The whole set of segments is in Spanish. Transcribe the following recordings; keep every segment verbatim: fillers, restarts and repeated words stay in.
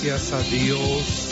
gracias a Dios.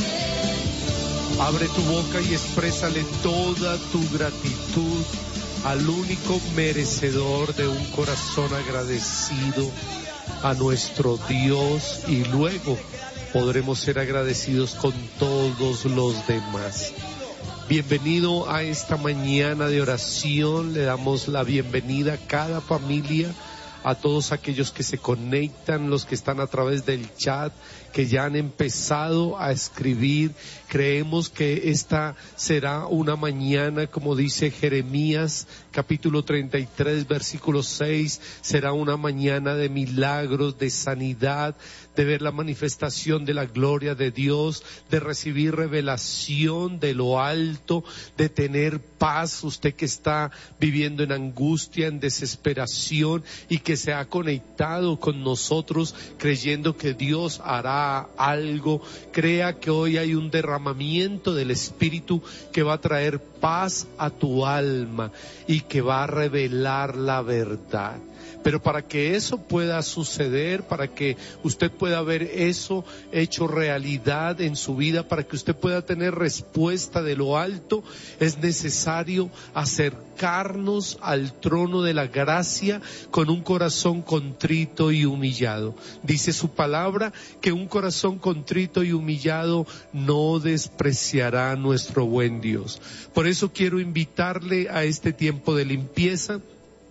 Abre tu boca y exprésale toda tu gratitud al único merecedor de un corazón agradecido, a nuestro Dios, y luego podremos ser agradecidos con todos los demás. Bienvenido a esta mañana de oración. Le damos la bienvenida a cada familia, a todos aquellos que se conectan, los que están a través del chat, que ya han empezado a escribir. Creemos que esta será una mañana, como dice Jeremías, capítulo treinta y tres, versículo seis, será una mañana de milagros, de sanidad, de ver la manifestación de la gloria de Dios, de recibir revelación de lo alto, de tener paz. Usted que está viviendo en angustia, en desesperación, y que se ha conectado con nosotros creyendo que Dios hará algo, crea que hoy hay un derramamiento del Espíritu que va a traer paz a tu alma y que va a revelar la verdad. Pero para que eso pueda suceder, para que usted pueda ver eso hecho realidad en su vida, para que usted pueda tener respuesta de lo alto, es necesario acercarnos al trono de la gracia con un corazón contrito y humillado. Dice su palabra que un corazón contrito y humillado no despreciará a nuestro buen Dios. Por eso quiero invitarle a este tiempo de limpieza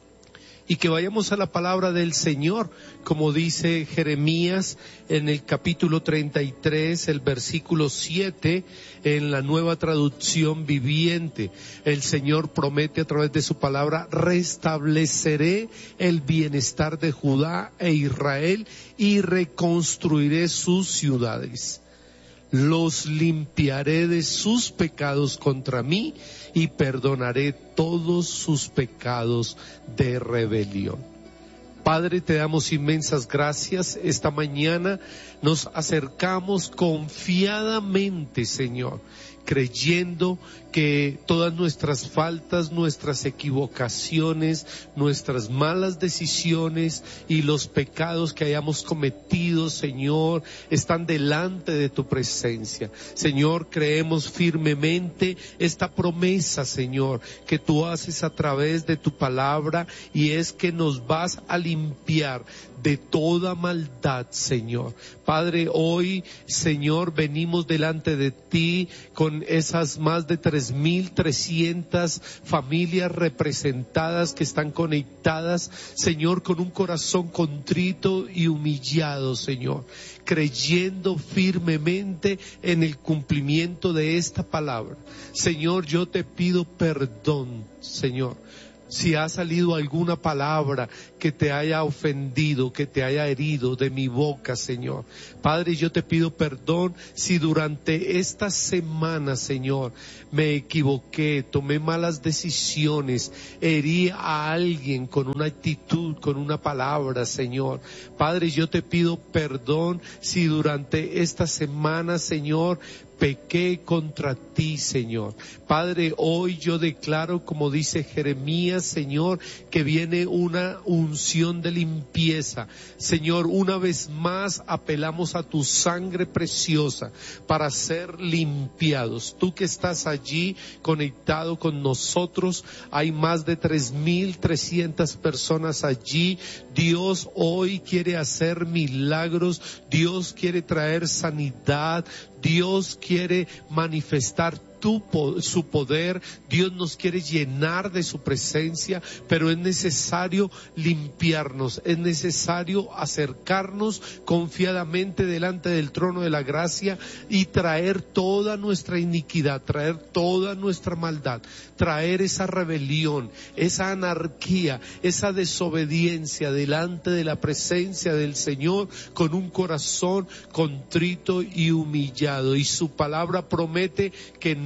y que vayamos a la palabra del Señor, como dice Jeremías en el capítulo treinta y tres, el versículo siete, en la Nueva Traducción Viviente. El Señor promete a través de su palabra: restableceré el bienestar de Judá e Israel y reconstruiré sus ciudades. Los limpiaré de sus pecados contra mí y perdonaré todos sus pecados de rebelión. Padre, te damos inmensas gracias. Esta mañana nos acercamos confiadamente, Señor, creyendo que todas nuestras faltas, nuestras equivocaciones, nuestras malas decisiones y los pecados que hayamos cometido, Señor, están delante de tu presencia. Señor, creemos firmemente esta promesa, Señor, que tú haces a través de tu palabra, y es que nos vas a limpiar de toda maldad, Señor. Padre, hoy, Señor, venimos delante de ti con esas más de tres mil trescientas familias representadas que están conectadas, Señor, con un corazón contrito y humillado, Señor, creyendo firmemente en el cumplimiento de esta palabra. Señor, yo te pido perdón, Señor, si ha salido alguna palabra que te haya ofendido, que te haya herido de mi boca, Señor. Padre, yo te pido perdón si durante esta semana, Señor, me equivoqué, tomé malas decisiones, herí a alguien con una actitud, con una palabra, Señor. Padre, yo te pido perdón si durante esta semana, Señor, pequé contra ti, Señor. Padre, hoy yo declaro, como dice Jeremías, Señor, que viene una unción de limpieza. Señor, una vez más apelamos a tu sangre preciosa para ser limpiados. Tú que estás allí conectado con nosotros, hay más de tres mil trescientas personas allí. Dios hoy quiere hacer milagros, Dios quiere traer sanidad, Dios quiere manifestar tu, su poder, Dios nos quiere llenar de su presencia, pero es necesario limpiarnos, es necesario acercarnos confiadamente delante del trono de la gracia y traer toda nuestra iniquidad, traer toda nuestra maldad, traer esa rebelión, esa anarquía, esa desobediencia delante de la presencia del Señor con un corazón contrito y humillado. Y su palabra promete que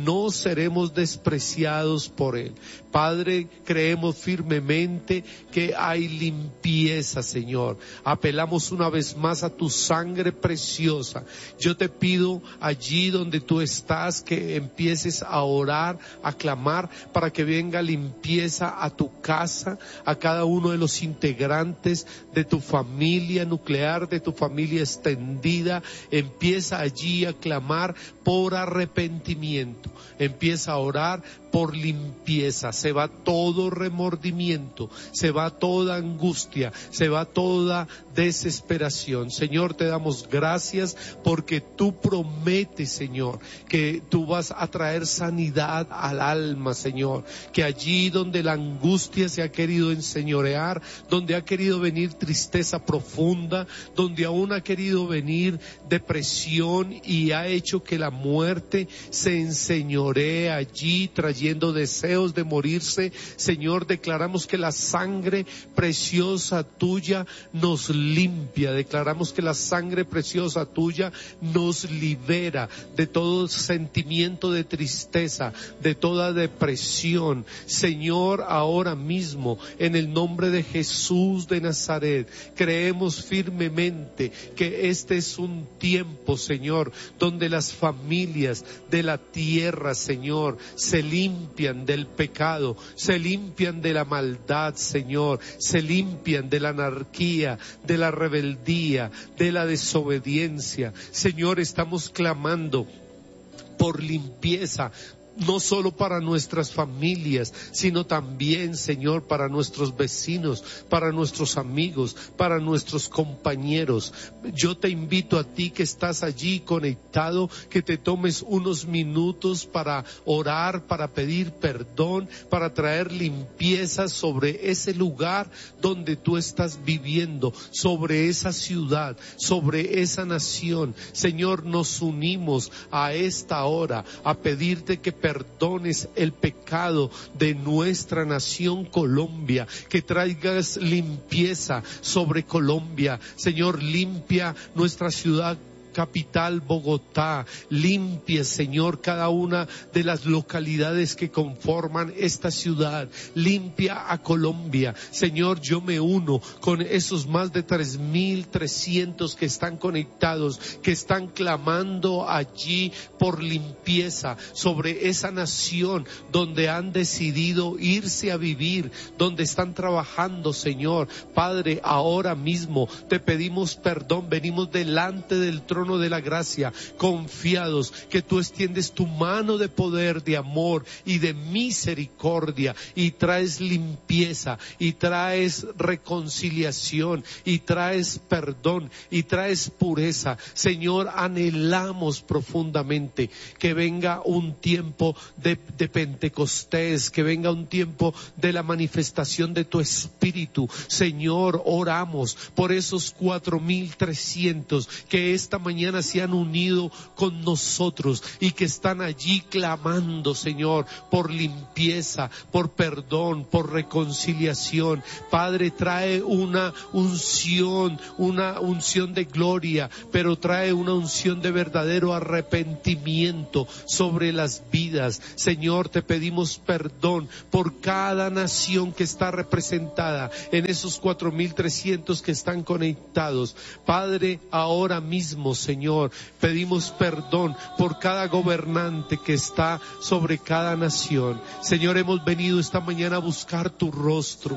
no seremos despreciados por Él. Padre, creemos firmemente que hay limpieza, Señor. Apelamos una vez más a tu sangre preciosa. Yo te pido allí donde tú estás que empieces a orar, a clamar para que venga limpieza a tu casa, a cada uno de los integrantes de tu familia nuclear, de tu familia extendida. Empieza allí a clamar por arrepentimiento. Empieza a orar por limpieza. Se va todo remordimiento, se va toda angustia, se va toda desesperación. Señor, te damos gracias porque tú prometes, Señor, que tú vas a traer sanidad al alma, Señor, que allí donde la angustia se ha querido enseñorear, donde ha querido venir tristeza profunda, donde aún ha querido venir depresión y ha hecho que la muerte se enseñoree allí, trayendo deseos de morirse, Señor, declaramos que la sangre preciosa tuya nos limpia, declaramos que la sangre preciosa tuya nos libera de todo sentimiento de tristeza, de toda depresión. Señor, ahora mismo, en el nombre de Jesús de Nazaret, creemos firmemente que este es un tiempo, Señor, donde las familias de la tierra, Señor, se limpian del pecado, se limpian de la maldad, Señor, se limpian de la anarquía, de la rebeldía, de la desobediencia. Señor, estamos clamando por limpieza, no solo para nuestras familias, sino también, Señor, para nuestros vecinos, para nuestros amigos, para nuestros compañeros. Yo te invito a ti que estás allí conectado, que te tomes unos minutos para orar, para pedir perdón, para traer limpieza sobre ese lugar donde tú estás viviendo, sobre esa ciudad, sobre esa nación. Señor, nos unimos a esta hora a pedirte que perdones el pecado de nuestra nación Colombia, que traigas limpieza sobre Colombia. Señor, limpia nuestra ciudad capital Bogotá, limpie, Señor, cada una de las localidades que conforman esta ciudad, limpia a Colombia. Señor, yo me uno con esos más de tres mil trescientos que están conectados, que están clamando allí por limpieza sobre esa nación donde han decidido irse a vivir, donde están trabajando, Señor. Padre, ahora mismo te pedimos perdón, venimos delante del trono de la gracia, confiados que tú extiendes tu mano de poder, de amor y de misericordia, y traes limpieza, y traes reconciliación, y traes perdón, y traes pureza. Señor, anhelamos profundamente que venga un tiempo de, de Pentecostés, que venga un tiempo de la manifestación de tu Espíritu. Señor, oramos por esos cuatro mil trescientos que esta mañana se han unido con nosotros y que están allí clamando, Señor, por limpieza, por perdón, por reconciliación. Padre, trae una unción, una unción de gloria, pero trae una unción de verdadero arrepentimiento sobre las vidas. Señor, te pedimos perdón por cada nación que está representada en esos cuatro mil trescientos que están conectados. Padre, ahora mismo, Señor, pedimos perdón por cada gobernante que está sobre cada nación. Señor, hemos venido esta mañana a buscar tu rostro.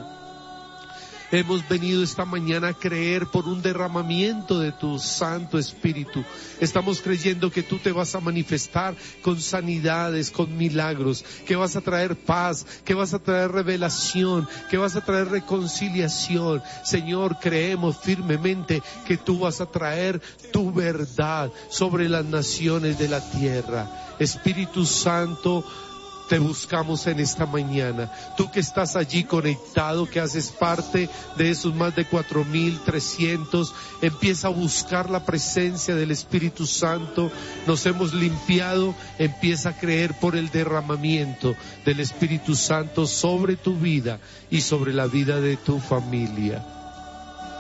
Hemos venido esta mañana a creer por un derramamiento de tu Santo Espíritu. Estamos creyendo que tú te vas a manifestar con sanidades, con milagros, que vas a traer paz, que vas a traer revelación, que vas a traer reconciliación. Señor, creemos firmemente que tú vas a traer tu verdad sobre las naciones de la tierra. Espíritu Santo, te buscamos en esta mañana. Tú que estás allí conectado, que haces parte de esos más de cuatro mil trescientos, empieza a buscar la presencia del Espíritu Santo. Nos hemos limpiado, empieza a creer por el derramamiento del Espíritu Santo sobre tu vida y sobre la vida de tu familia.